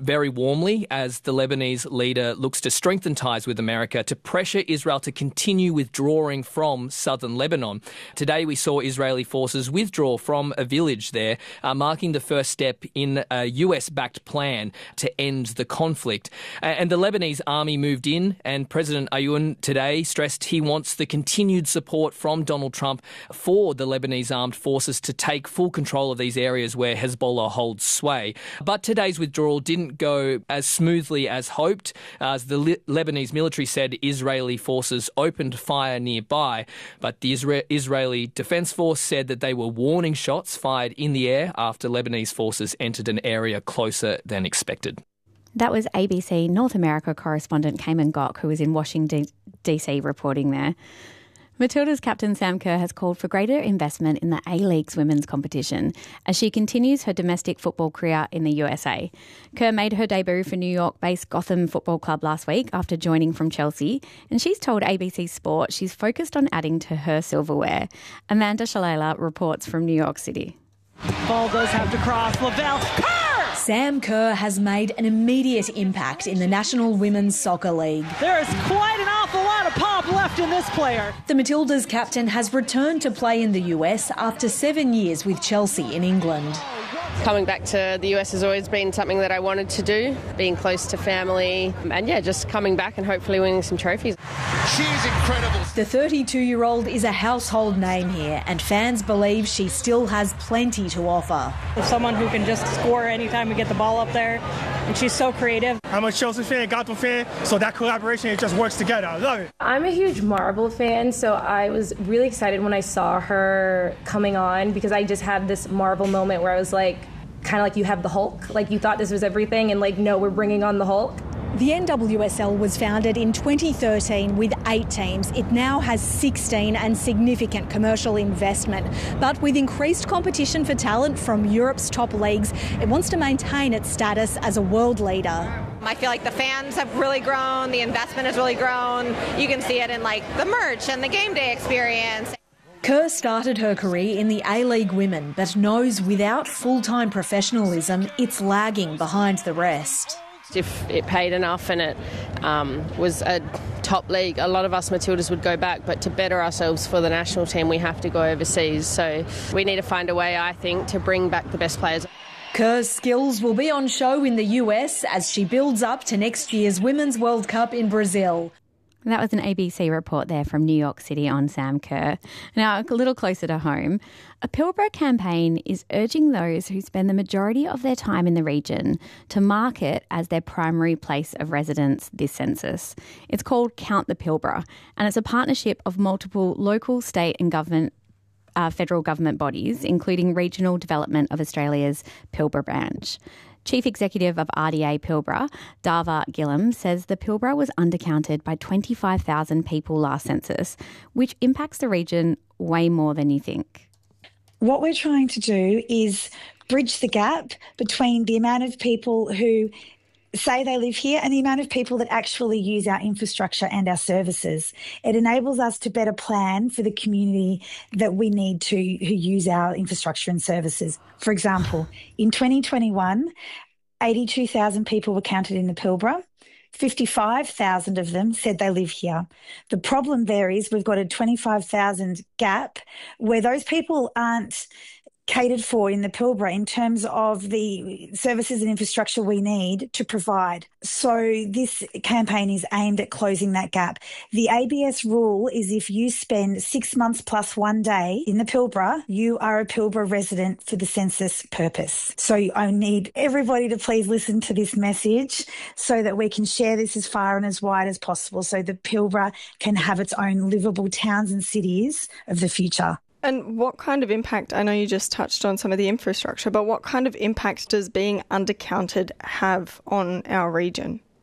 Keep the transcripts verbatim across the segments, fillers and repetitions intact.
very warmly as the Lebanese leader looks to strengthen ties with America to pressure Israel to continue withdrawing from southern Lebanon. Today we saw Israeli forces withdraw from a village there, uh, marking the first step in a U S-backed plan to end the conflict. Uh, and the Lebanese army moved in, and President Aoun today stressed he wants the continued support from Donald Trump for the Lebanese armed forces to take full control of these areas where Hezbollah holds sway. But today's withdrawal didn't go as smoothly as hoped. As the Le- Lebanese military said, Israeli forces opened fire nearby, but the Isra- Israeli Defense Force said that they were warning shots fired in the air after Lebanese forces entered an area closer than expected. That was A B C North America correspondent Cayman Gok, who was in Washington, D C reporting there. Matilda's captain Sam Kerr has called for greater investment in the A-League's women's competition as she continues her domestic football career in the U S A. Kerr made her debut for New York-based Gotham Football Club last week after joining from Chelsea, and she's told A B C Sport she's focused on adding to her silverware. Amanda Shalala reports from New York City. Ball does have to cross. Lavelle. Kerr! Sam Kerr has made an immediate impact in the National Women's Soccer League. There is quite an awful lot of pop left in this player. The Matildas captain has returned to play in the U S after seven years with Chelsea in England. Coming back to the U S has always been something that I wanted to do, being close to family, and yeah, just coming back and hopefully winning some trophies. She's incredible. The thirty-two-year-old is a household name here, and fans believe she still has plenty to offer. There's someone who can just score anytime we get the ball up there, and she's so creative. I'm a Chelsea fan, Gotham fan, so that collaboration, it just works together. I love it. I'm a huge Marble fan, so I was really excited when I saw her coming on because I just had this Marvel moment where I was like, kind of like you have the Hulk, like you thought this was everything and like, no, we're bringing on the Hulk. The N W S L was founded in twenty thirteen with eight teams. It now has sixteen and significant commercial investment. But with increased competition for talent from Europe's top leagues, it wants to maintain its status as a world leader. I feel like the fans have really grown, the investment has really grown. You can see it in like the merch and the game day experience. Kerr started her career in the A-League Women, but knows without full-time professionalism, it's lagging behind the rest. If it paid enough and it um, was a top league, a lot of us Matildas would go back, but to better ourselves for the national team, we have to go overseas. So we need to find a way, I think, to bring back the best players. Kerr's skills will be on show in the U S as she builds up to next year's Women's World Cup in Brazil. That was an A B C report there from New York City on Sam Kerr. Now, a little closer to home, a Pilbara campaign is urging those who spend the majority of their time in the region to mark it as their primary place of residence this census. It's called Count the Pilbara, and it's a partnership of multiple local, state and government uh, federal government bodies, including Regional Development of Australia's Pilbara branch. Chief Executive of R D A Pilbara, Dava Gillam, says the Pilbara was undercounted by twenty-five thousand people last census, which impacts the region way more than you think. What we're trying to do is bridge the gap between the amount of people who say they live here and the amount of people that actually use our infrastructure and our services. It enables us to better plan for the community that we need to who use our infrastructure and services. For example, in twenty twenty-one, eighty-two thousand people were counted in the Pilbara. fifty-five thousand of them said they live here. The problem there is we've got a twenty-five thousand gap where those people aren't catered for in the Pilbara in terms of the services and infrastructure we need to provide. So this campaign is aimed at closing that gap. The A B S rule is if you spend six months plus one day in the Pilbara, you are a Pilbara resident for the census purpose. So I need everybody to please listen to this message so that we can share this as far and as wide as possible so the Pilbara can have its own livable towns and cities of the future. And what kind of impact, I know you just touched on some of the infrastructure, but what kind of impact does being undercounted have on our region?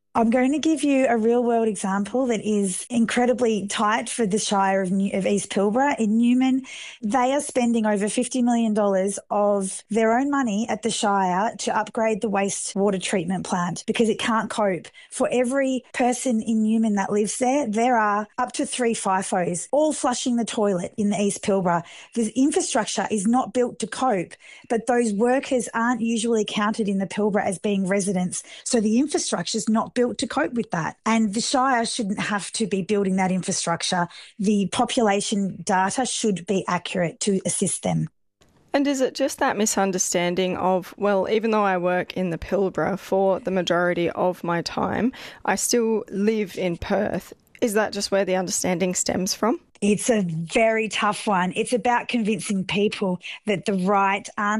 I'm going to give you a real-world example that is incredibly tight for the Shire of, New- of East Pilbara. In Newman, they are spending over fifty million dollars of their own money at the Shire to upgrade the wastewater treatment plant because it can't cope. For every person in Newman that lives there, there are up to three FIFOs, all flushing the toilet in the East Pilbara. The infrastructure is not built to cope, but those workers aren't usually counted in the Pilbara as being residents. So the infrastructure is not built to cope with that. And the Shire shouldn't have to be building that infrastructure. The population data should be accurate to assist them. And is it just that misunderstanding of, well, even though I work in the Pilbara for the majority of my time, I still live in Perth? Is that just where the understanding stems from? It's a very tough one. It's about convincing people that the right answer